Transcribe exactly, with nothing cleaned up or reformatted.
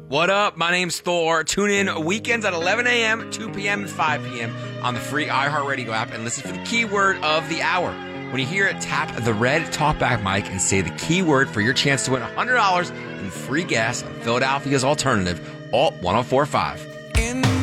What up? My name's Thor. Tune in weekends at eleven a.m., two p.m., and five p.m. on the free iHeartRadio app and listen for the keyword of the hour. When you hear it, tap the red talkback mic and say the keyword for your chance to win one hundred dollars in free gas on Philadelphia's alternative, Alt ten forty-five.